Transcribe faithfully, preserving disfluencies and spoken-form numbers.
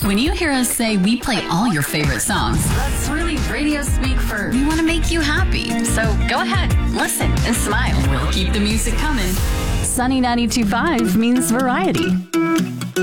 When you hear us say we play all your favorite songs, that's really radio speak for we want to make you happy. So go ahead, listen, and smile. We'll keep the music coming. Sunny ninety-two point five means variety.